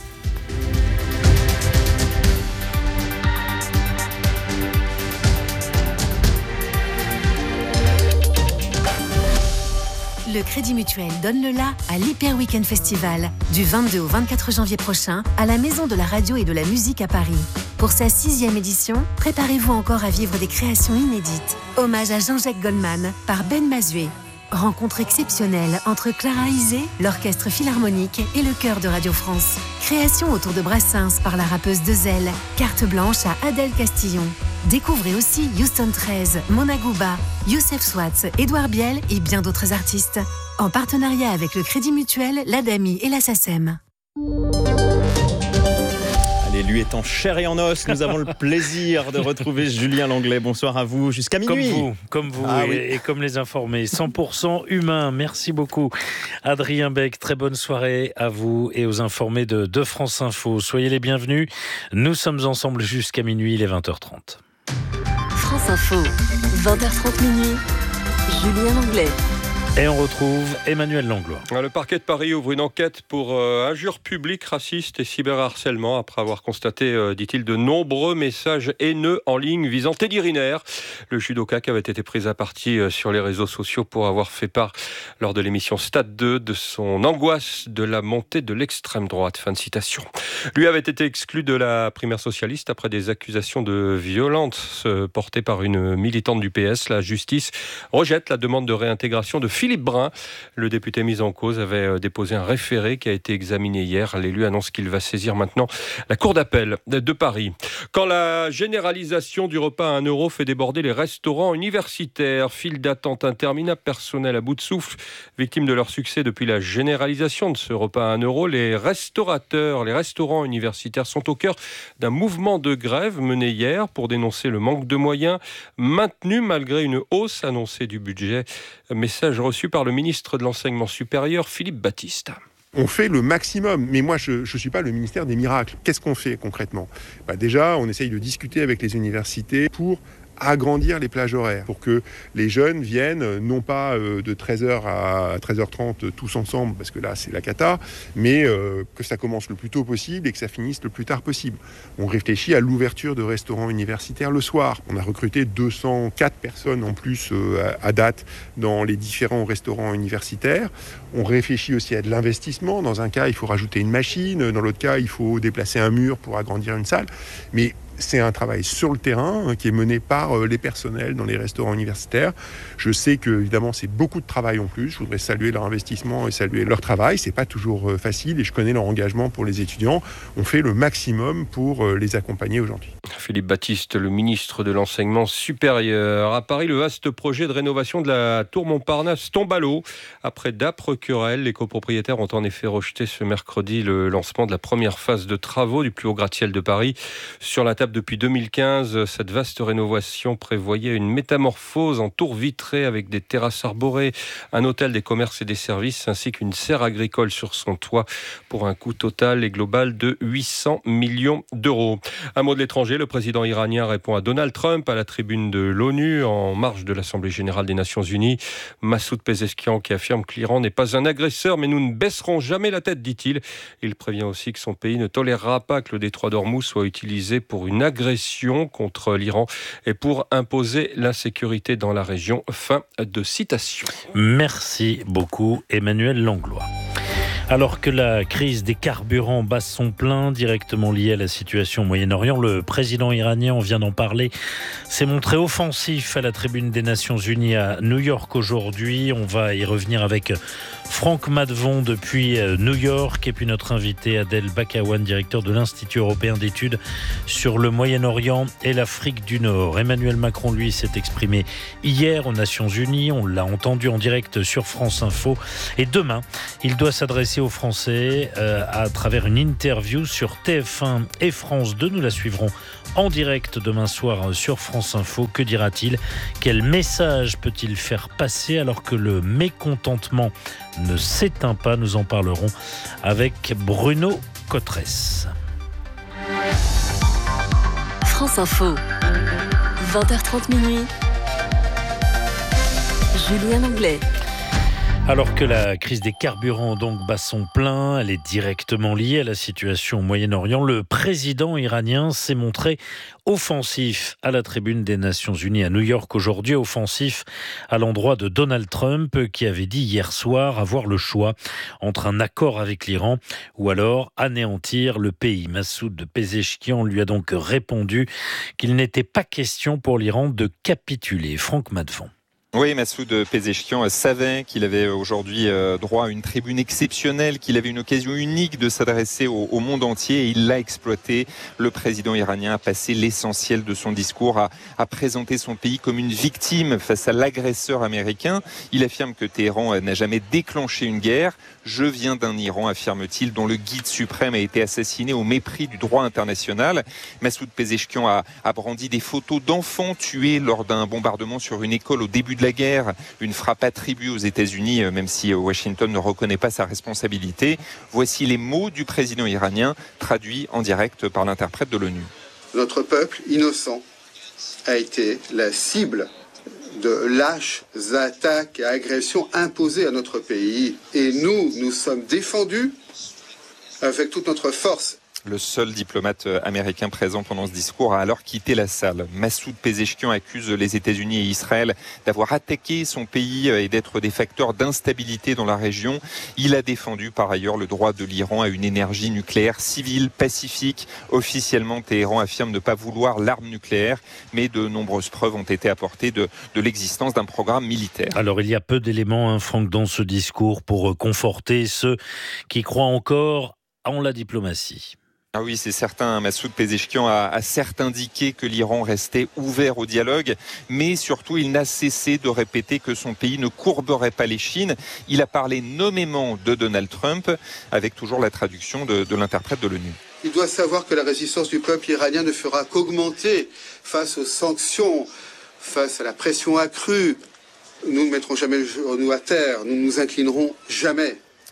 Le Crédit Mutuel donne le la à l'Hyper Weekend Festival du vingt-deux au vingt-quatre janvier prochain à la Maison de la Radio et de la Musique à Paris. Pour sa sixième édition, préparez-vous encore à vivre des créations inédites. Hommage à Jean-Jacques Goldman par Ben Mazué. Rencontre exceptionnelle entre Clara Isé, l'Orchestre Philharmonique et le Chœur de Radio France. Création autour de Brassens par la rappeuse Dezel. Carte blanche à Adèle Castillon. Découvrez aussi Houston treize, Mona Gouba, Youssef Swatz, Édouard Biel et bien d'autres artistes. En partenariat avec le Crédit Mutuel, l'Adami et la SACEM. Allez, lui est en chair et en os. Nous avons le plaisir de retrouver Julien Langlais. Bonsoir à vous, jusqu'à minuit. Comme vous, comme vous ah, et, oui. et comme les informés. cent pour cent humain. Merci beaucoup, Adrien Beck. Très bonne soirée à vous et aux informés de, de France Info. Soyez les bienvenus. Nous sommes ensemble jusqu'à minuit, il est vingt heures trente. France Info, vingt heures trente minuit, Julien Langlais. Et on retrouve Emmanuel Langlois. Le parquet de Paris ouvre une enquête pour euh, injures publiques, racistes et cyberharcèlement après avoir constaté, euh, dit-il, de nombreux messages haineux en ligne visant Teddy Riner. Le judoka qui avait été pris à partie euh, sur les réseaux sociaux pour avoir fait part lors de l'émission Stade deux de son angoisse de la montée de l'extrême droite. Fin de citation. Lui avait été exclu de la primaire socialiste après des accusations de violence euh, portées par une militante du P S. La justice rejette la demande de réintégration de Philippe Brun. Le député mis en cause avait déposé un référé qui a été examiné hier. L'élu annonce qu'il va saisir maintenant la Cour d'appel de Paris. Quand la généralisation du repas à un euro fait déborder les restaurants universitaires, file d'attente interminable, personnel à bout de souffle, victime de leur succès depuis la généralisation de ce repas à un euro, les restaurateurs, les restaurants universitaires sont au cœur d'un mouvement de grève mené hier pour dénoncer le manque de moyens, maintenu malgré une hausse annoncée du budget. Message reçu par le ministre de l'Enseignement supérieur, Philippe Baptiste. On fait le maximum, mais moi je ne suis pas le ministère des miracles. Qu'est-ce qu'on fait concrètement ? Bah déjà, on essaye de discuter avec les universités pour agrandir les plages horaires pour que les jeunes viennent non pas de treize heures à treize heures trente tous ensemble, parce que là c'est la cata, mais euh, que ça commence le plus tôt possible et que ça finisse le plus tard possible. On réfléchit à l'ouverture de restaurants universitaires le soir. On a recruté deux cent quatre personnes en plus euh, à date dans les différents restaurants universitaires. On réfléchit aussi à de l'investissement. Dans un cas, il faut rajouter une machine. Dans l'autre cas, il faut déplacer un mur pour agrandir une salle. Mais c'est un travail sur le terrain qui est mené par les personnels dans les restaurants universitaires. Je sais que, évidemment, c'est beaucoup de travail en plus. Je voudrais saluer leur investissement et saluer leur travail. C'est pas toujours facile et je connais leur engagement pour les étudiants. On fait le maximum pour les accompagner aujourd'hui. Philippe Baptiste, le ministre de l'Enseignement supérieur. À Paris, le vaste projet de rénovation de la tour Montparnasse tombe à l'eau. Après d'âpres querelles, les copropriétaires ont en effet rejeté ce mercredi le lancement de la première phase de travaux du plus haut gratte-ciel de Paris. Sur la table depuis deux mille quinze, cette vaste rénovation prévoyait une métamorphose en tour vitrée avec des terrasses arborées, un hôtel des commerces et des services ainsi qu'une serre agricole sur son toit pour un coût total et global de huit cents millions d'euros. Un mot de l'étranger, le président iranien répond à Donald Trump à la tribune de l'ONU en marge de l'Assemblée générale des Nations Unies. Massoud Pezeshkian qui affirme que l'Iran n'est pas un agresseur mais nous ne baisserons jamais la tête, dit-il. Il prévient aussi que son pays ne tolérera pas que le détroit d'Ormuz soit utilisé pour une agression contre l'Iran et pour imposer l'insécurité dans la région. Fin de citation. Merci beaucoup Emmanuel Langlois. Alors que la crise des carburants bat son plein, directement liée à la situation au Moyen-Orient, le président iranien, on vient d'en parler, s'est montré offensif à la tribune des Nations Unies à New York aujourd'hui. On va y revenir avec Franck Madvon depuis New York et puis notre invité Adel Bakawan, directeur de l'Institut européen d'études sur le Moyen-Orient et l'Afrique du Nord. Emmanuel Macron, lui, s'est exprimé hier aux Nations Unies. On l'a entendu en direct sur France Info. Et demain, il doit s'adresser aux Français euh, à travers une interview sur T F un et France deux. Nous la suivrons en direct demain soir sur France Info. Que dira-t-il ? Quel message peut-il faire passer alors que le mécontentement ne s'éteint pas? Nous en parlerons avec Bruno Cotresse. France Info, vingt heures trente minuit. Julien Anglais. Alors que la crise des carburants donc bat son plein, elle est directement liée à la situation au Moyen-Orient. Le président iranien s'est montré offensif à la tribune des Nations Unies à New York aujourd'hui, offensif à l'endroit de Donald Trump qui avait dit hier soir avoir le choix entre un accord avec l'Iran ou alors anéantir le pays. Massoud Pezeshkian lui a donc répondu qu'il n'était pas question pour l'Iran de capituler. Franck Madvon. Oui, Massoud Pezeshkian savait qu'il avait aujourd'hui droit à une tribune exceptionnelle, qu'il avait une occasion unique de s'adresser au, au monde entier et il l'a exploité. Le président iranien a passé l'essentiel de son discours à, à présenter son pays comme une victime face à l'agresseur américain. Il affirme que Téhéran n'a jamais déclenché une guerre. Je viens d'un Iran, affirme-t-il, dont le guide suprême a été assassiné au mépris du droit international. Massoud Pezeshkian a, a brandi des photos d'enfants tués lors d'un bombardement sur une école au début de la guerre, une frappe attribuée aux États-Unis, même si Washington ne reconnaît pas sa responsabilité. Voici les mots du président iranien, traduits en direct par l'interprète de l'ONU. Notre peuple innocent a été la cible de lâches attaques et agressions imposées à notre pays. Et nous, nous sommes défendus avec toute notre force. Le seul diplomate américain présent pendant ce discours a alors quitté la salle. Massoud Pezeshkian accuse les États-Unis et Israël d'avoir attaqué son pays et d'être des facteurs d'instabilité dans la région. Il a défendu par ailleurs le droit de l'Iran à une énergie nucléaire civile, pacifique. Officiellement, Téhéran affirme ne pas vouloir l'arme nucléaire, mais de nombreuses preuves ont été apportées de, de l'existence d'un programme militaire. Alors il y a peu d'éléments, hein, Franck, dans ce discours pour conforter ceux qui croient encore en la diplomatie. Ah oui, c'est certain. Massoud Pezeshkian a, a certes indiqué que l'Iran restait ouvert au dialogue, mais surtout, il n'a cessé de répéter que son pays ne courberait pas l'échine. Il a parlé nommément de Donald Trump, avec toujours la traduction de, de l'interprète de l'ONU. Il doit savoir que la résistance du peuple iranien ne fera qu'augmenter face aux sanctions, face à la pression accrue. Nous ne mettrons jamais le genou à terre, nous ne nous inclinerons jamais.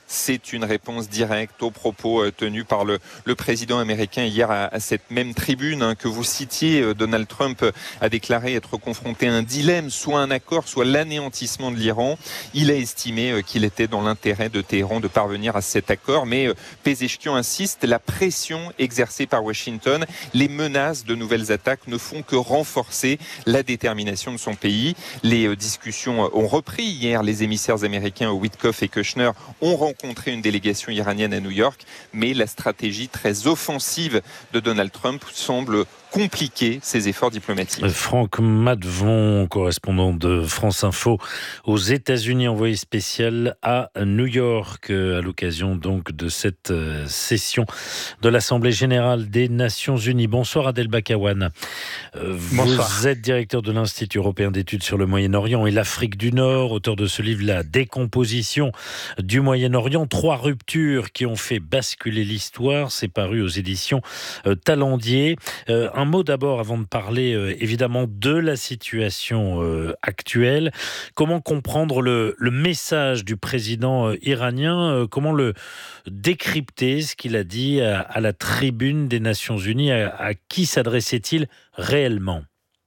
C'est une réponse directe aux propos euh, tenus par le, le président américain hier à, à cette même tribune hein, que vous citiez. Euh, Donald Trump a déclaré être confronté à un dilemme, soit un accord, soit l'anéantissement de l'Iran. Il a estimé euh, qu'il était dans l'intérêt de Téhéran de parvenir à cet accord, mais euh, Pezeshkian insiste, la pression exercée par Washington, les menaces de nouvelles attaques ne font que renforcer la détermination de son pays. Les euh, discussions ont repris hier. Les émissaires américains Witkoff et Kushner ont rencontré une délégation iranienne à New York, mais la stratégie très offensive de Donald Trump semble compliquer ses efforts diplomatiques. Franck Madvon, correspondant de France Info aux États-Unis, envoyé spécial à New York à l'occasion donc de cette session de l'Assemblée générale des Nations Unies. Bonsoir Adel Bakawan. Bonsoir. Vous êtes directeur de l'Institut européen d'études sur le Moyen-Orient et l'Afrique du Nord, auteur de ce livre La décomposition du Moyen-Orient. Trois ruptures qui ont fait basculer l'histoire. C'est paru aux éditions Talendier. Un mot d'abord avant de parler euh, évidemment de la situation euh, actuelle. Comment comprendre le, le message du président euh, iranien euh, Comment le décrypter, ce qu'il a dit à, à la tribune des Nations Unies? À, à qui s'adressait-il réellement?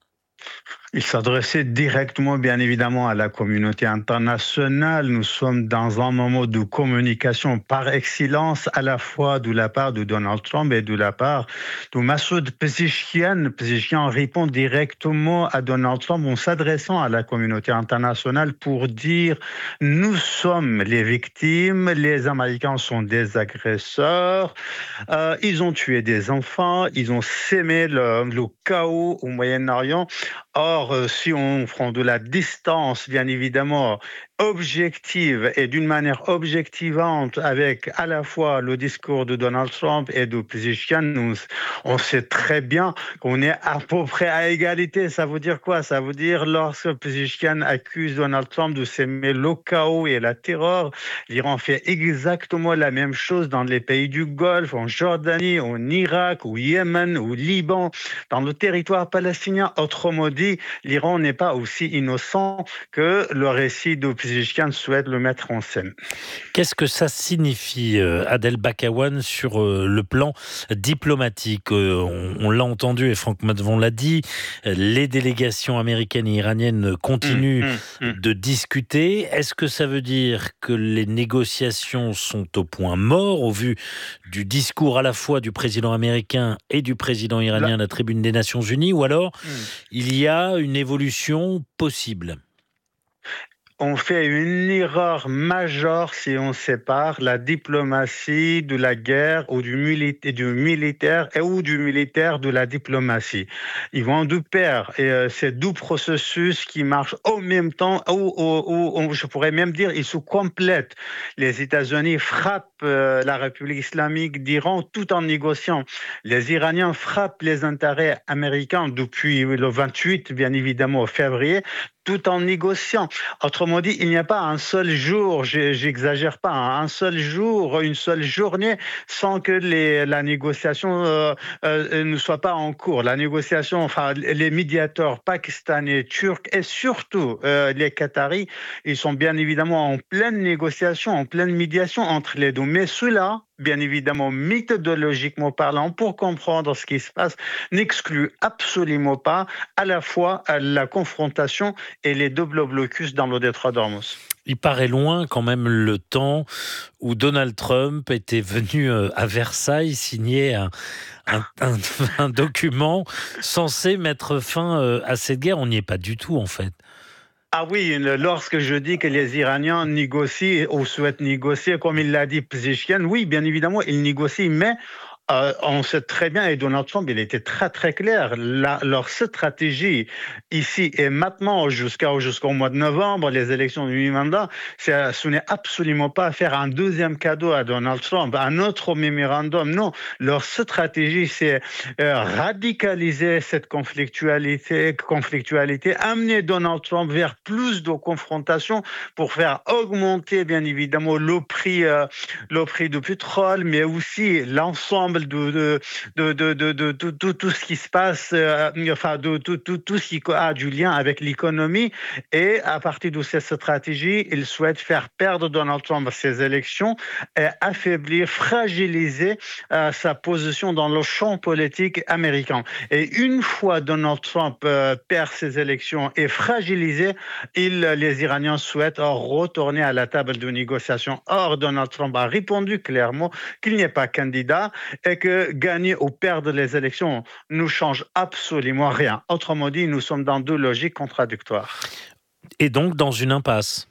Il s'adressait directement, bien évidemment, à la communauté internationale. Nous sommes dans un moment de communication par excellence, à la fois de la part de Donald Trump et de la part de Massoud Pezeshkian. Pezeshkian répond directement à Donald Trump en s'adressant à la communauté internationale pour dire « Nous sommes les victimes, les Américains sont des agresseurs, euh, ils ont tué des enfants, ils ont sémé le, le chaos au Moyen-Orient. » Or, si on prend de la distance, bien évidemment, objective et d'une manière objectivante avec à la fois le discours de Donald Trump et de Pezeshkian, nous, on sait très bien qu'on est à peu près à égalité. Ça veut dire quoi? Ça veut dire lorsque Pezeshkian accuse Donald Trump de s'aimer le chaos et la terreur, l'Iran fait exactement la même chose dans les pays du Golfe, en Jordanie, en Irak, au Yémen, au Liban, dans le territoire palestinien. Autrement dit, l'Iran n'est pas aussi innocent que le récit de Pezeshkian souhaite le mettre en scène. Qu'est-ce que ça signifie, Adel Bakawan, sur le plan diplomatique? On, on l'a entendu et Franck Madvon l'a dit, les délégations américaines et iraniennes continuent mmh, mmh, mmh. de discuter. Est-ce que ça veut dire que les négociations sont au point mort au vu du discours à la fois du président américain et du président iranien Là. à la tribune des Nations Unies, ou alors mmh. il y a une évolution possible? On fait une erreur majeure si on sépare la diplomatie de la guerre ou du, milita- du militaire et ou du militaire de la diplomatie. Ils vont de pair et euh, c'est deux processus qui marchent en même temps ou, ou, ou je pourrais même dire ils se complètent. Les États-Unis frappent euh, la République islamique d'Iran tout en négociant. Les Iraniens frappent les intérêts américains depuis le vingt-huit, bien évidemment, février, tout en négociant. Autrement dit, il n'y a pas un seul jour, j'exagère pas, un seul jour, une seule journée sans que les, la négociation euh, euh, ne soit pas en cours. La négociation, enfin, les médiateurs pakistanais, turcs et surtout euh, les Qataris, ils sont bien évidemment en pleine négociation, en pleine médiation entre les deux. Mais cela, bien évidemment, méthodologiquement parlant, pour comprendre ce qui se passe, n'exclut absolument pas à la fois la confrontation et les doubles blocus dans le détroit d'Ormuz. Il paraît loin quand même le temps où Donald Trump était venu à Versailles signer un, un, un, un document censé mettre fin à cette guerre. On n'y est pas du tout en fait. Ah oui, lorsque je dis que les Iraniens négocient ou souhaitent négocier, comme il l'a dit Pezeshkian, oui, bien évidemment, ils négocient, mais Euh, on sait très bien, et Donald Trump, il était très très clair, la, leur stratégie ici et maintenant, jusqu'à, jusqu'au mois de novembre, les élections du mi-mandat, c'est, ce n'est absolument pas faire un deuxième cadeau à Donald Trump, un autre mémorandum. Non, leur stratégie, c'est euh, radicaliser cette conflictualité, conflictualité, amener Donald Trump vers plus de confrontations pour faire augmenter, bien évidemment, le prix, euh, le prix du pétrole, mais aussi l'ensemble l'ensemble de, de, de, de, de, de, de, de tout ce qui se passe, euh, enfin, de tout, tout, tout ce qui a du lien avec l'économie. Et à partir de cette stratégie, il souhaite faire perdre Donald Trump à ces élections et affaiblir, fragiliser euh, sa position dans le champ politique américain. Et une fois Donald Trump euh, perd ses élections et fragilisé, il, les Iraniens souhaitent retourner à la table de négociation. Or, Donald Trump a répondu clairement qu'il n'est pas candidat et que gagner ou perdre les élections ne change absolument rien. Autrement dit, nous sommes dans deux logiques contradictoires. Et donc dans une impasse.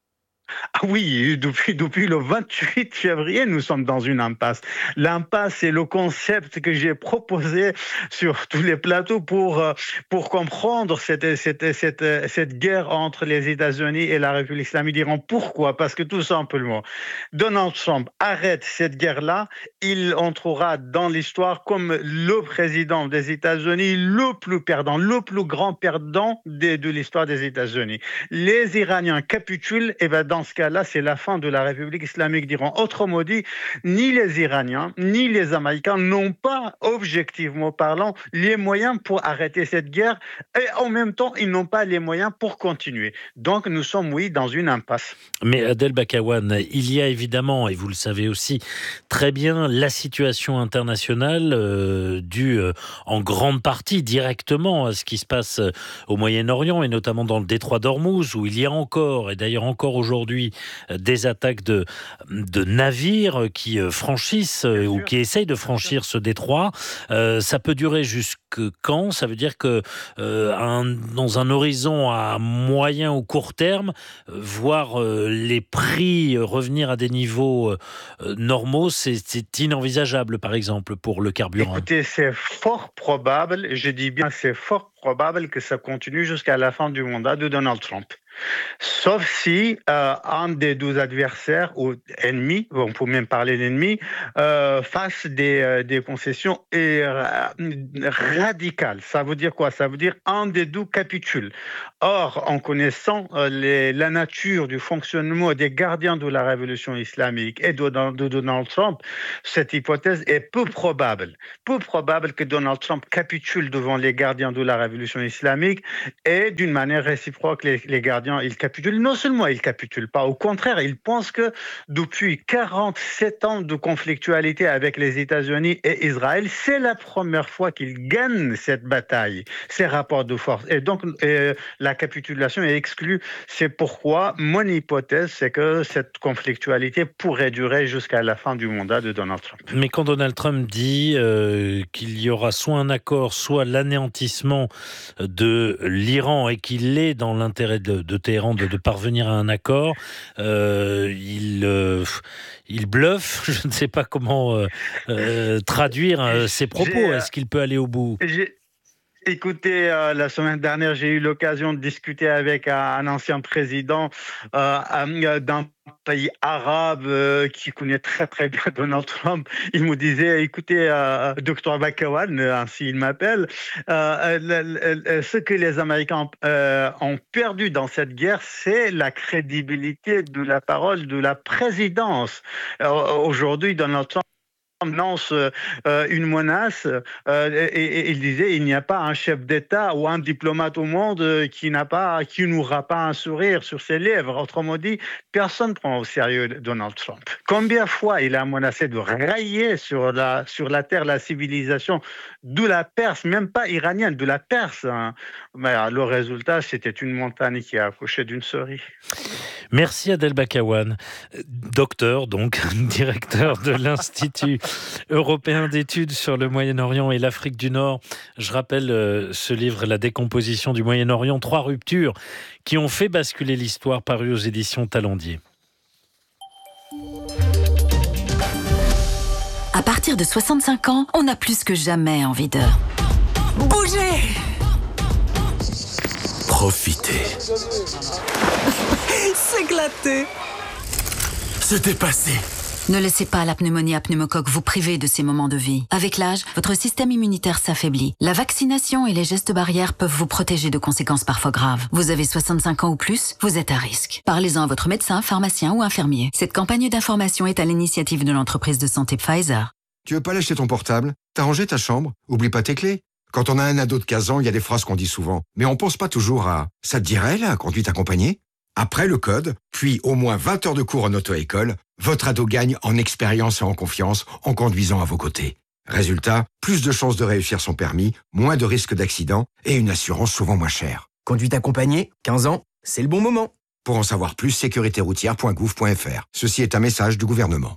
Ah oui, depuis, depuis le vingt-huit février, nous sommes dans une impasse. L'impasse, c'est le concept que j'ai proposé sur tous les plateaux pour, pour comprendre cette, cette, cette, cette guerre entre les États-Unis et la République islamique d'Iran. Pourquoi ? Parce que tout simplement, Donald Trump arrête cette guerre-là, il entrera dans l'histoire comme le président des États-Unis le plus perdant, le plus grand perdant de, de l'histoire des États-Unis. Les Iraniens capitulent, et bien dans ce cas-là, c'est la fin de la République islamique d'Iran. Autrement dit, ni les Iraniens, ni les Américains n'ont pas, objectivement parlant, les moyens pour arrêter cette guerre et en même temps, ils n'ont pas les moyens pour continuer. Donc, nous sommes, oui, dans une impasse. Mais Adel Bakawan, il y a évidemment, et vous le savez aussi très bien, la situation internationale euh, due euh, en grande partie directement à ce qui se passe au Moyen-Orient et notamment dans le détroit d'Ormuz, où il y a encore, et d'ailleurs encore aujourd'hui, des attaques de, de navires qui franchissent ou qui essayent de franchir ce détroit. Euh, ça peut durer jusque quand ? Ça veut dire que euh, un, dans un horizon à moyen ou court terme, euh, voir euh, les prix revenir à des niveaux euh, normaux, c'est, c'est inenvisageable, par exemple, pour le carburant. Écoutez, c'est fort probable, je dis bien c'est fort probable que ça continue jusqu'à la fin du mandat de Donald Trump. Sauf si euh, un des deux adversaires ou ennemis, on peut même parler d'ennemis, euh, fasse des, euh, des concessions et, euh, radicales. Ça veut dire quoi ? Ça veut dire un des deux capitule. Or, en connaissant euh, les, la nature du fonctionnement des gardiens de la révolution islamique et de, de Donald Trump, cette hypothèse est peu probable. Peu probable que Donald Trump capitule devant les gardiens de la révolution islamique et d'une manière réciproque, les, les gardiens il capitule. Non seulement il ne capitule pas, au contraire, il pense que depuis quarante-sept ans de conflictualité avec les États-Unis et Israël, c'est la première fois qu'il gagne cette bataille, ces rapports de force. Et donc, euh, la capitulation est exclue. C'est pourquoi mon hypothèse, c'est que cette conflictualité pourrait durer jusqu'à la fin du mandat de Donald Trump. Mais quand Donald Trump dit euh, qu'il y aura soit un accord, soit l'anéantissement de l'Iran et qu'il est dans l'intérêt de, de Téhéran de, de parvenir à un accord, euh, il, euh, il bluffe. Je ne sais pas comment euh, euh, traduire euh, ses propos. J'ai, Est-ce qu'il peut aller au bout ? j'ai... Écoutez, euh, la semaine dernière, j'ai eu l'occasion de discuter avec un, un ancien président euh, d'un pays arabe euh, qui connaît très très bien Donald Trump. Il me disait, écoutez, euh, docteur Bakawan, ainsi il m'appelle, euh, le, le, ce que les Américains euh, ont perdu dans cette guerre, c'est la crédibilité de la parole de la présidence. Euh, aujourd'hui, Donald Trump lance euh, une menace euh, et, et il disait il n'y a pas un chef d'État ou un diplomate au monde qui n'a pas, qui n'aura pas un sourire sur ses lèvres. Autrement dit, personne ne prend au sérieux Donald Trump. Combien de fois il a menacé de rayer sur la, sur la terre la civilisation de la Perse, même pas iranienne, de la Perse. Hein. Mais le résultat, c'était une montagne qui a accouché d'une souris. Merci Adel Bakawan, docteur donc, directeur de l'Institut européen d'études sur le Moyen-Orient et l'Afrique du Nord. Je rappelle euh, ce livre, La décomposition du Moyen-Orient, trois ruptures qui ont fait basculer l'histoire, paru aux éditions Talendier. À partir de soixante-cinq ans, on a plus que jamais envie de bouger, profiter, s'éclater, se dépasser. Ne laissez pas la pneumonie à pneumocoque vous priver de ces moments de vie. Avec l'âge, votre système immunitaire s'affaiblit. La vaccination et les gestes barrières peuvent vous protéger de conséquences parfois graves. Vous avez soixante-cinq ans ou plus, vous êtes à risque. Parlez-en à votre médecin, pharmacien ou infirmier. Cette campagne d'information est à l'initiative de l'entreprise de santé Pfizer. Tu veux pas lâcher ton portable? T'as rangé ta chambre? Oublie pas tes clés. Quand on a un ado de quinze ans, il y a des phrases qu'on dit souvent. Mais on pense pas toujours à « ça te dirait, la conduite accompagnée ?» Après le code, puis au moins vingt heures de cours en auto-école, votre ado gagne en expérience et en confiance en conduisant à vos côtés. Résultat, plus de chances de réussir son permis, moins de risques d'accident et une assurance souvent moins chère. Conduite accompagnée, quinze ans, c'est le bon moment. Pour en savoir plus, sécurité routière point gouv point f r. Ceci est un message du gouvernement.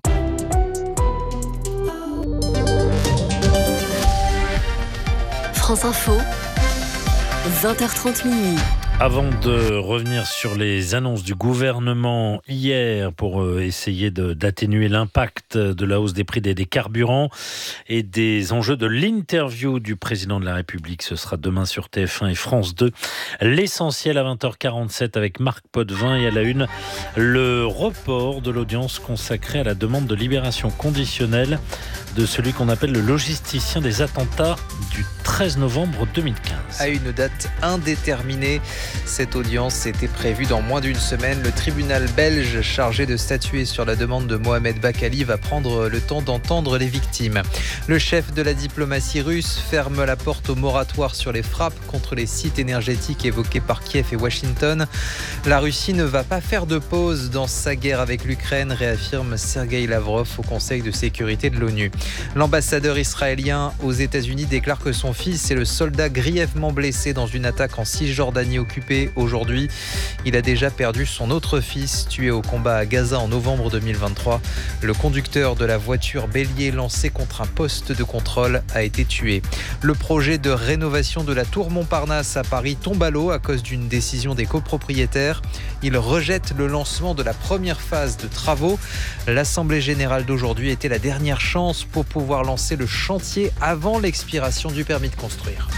France Info, vingt heures trente minuit. Avant de revenir sur les annonces du gouvernement hier pour essayer de, d'atténuer l'impact de la hausse des prix des, des carburants et des enjeux de l'interview du président de la République, ce sera demain sur T F un et France deux. L'essentiel à vingt heures quarante-sept avec Marc Potvin et à la une, le report de l'audience consacrée à la demande de libération conditionnelle de celui qu'on appelle le logisticien des attentats du treize novembre deux mille quinze. À une date indéterminée, cette audience était prévue dans moins d'une semaine. Le tribunal belge chargé de statuer sur la demande de Mohamed Bakkali va prendre le temps d'entendre les victimes. Le chef de la diplomatie russe ferme la porte au moratoire sur les frappes contre les sites énergétiques évoqués par Kiev et Washington. La Russie ne va pas faire de pause dans sa guerre avec l'Ukraine, réaffirme Sergueï Lavrov au Conseil de sécurité de l'ONU. L'ambassadeur israélien aux États-Unis déclare que son fils est le soldat grièvement blessé dans une attaque en Cisjordanie occupée aujourd'hui. Il a déjà perdu son autre fils, tué au combat à Gaza en novembre deux mille vingt-trois. Le conducteur de la voiture bélier lancée contre un poste de contrôle a été tué. Le projet de rénovation de la tour Montparnasse à Paris tombe à l'eau à cause d'une décision des copropriétaires. Ils rejettent le lancement de la première phase de travaux. L'Assemblée générale d'aujourd'hui était la dernière chance pour pouvoir lancer le chantier avant l'expiration du permis de construire.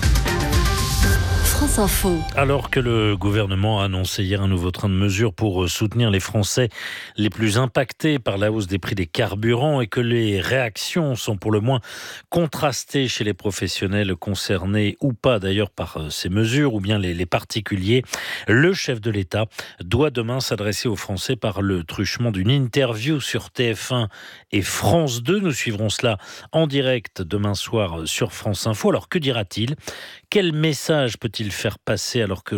France Info. Alors que le gouvernement a annoncé hier un nouveau train de mesures pour soutenir les Français les plus impactés par la hausse des prix des carburants et que les réactions sont pour le moins contrastées chez les professionnels concernés ou pas d'ailleurs par ces mesures ou bien les, les particuliers, le chef de l'État doit demain s'adresser aux Français par le truchement d'une interview sur T F un et France deux. Nous suivrons cela en direct demain soir sur France Info. Alors que dira-t-il ? Quel message peut-il faire passer alors que